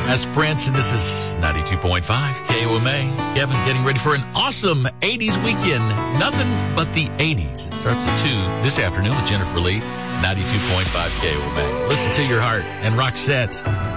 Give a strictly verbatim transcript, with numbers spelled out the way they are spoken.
That's Prince, and this is ninety-two point five K O M A. Kevin getting ready for an awesome eighties weekend. Nothing but the eighties. It starts at two this afternoon with Jennifer Lee, ninety-two point five K O M A. Listen to your heart and Roxette.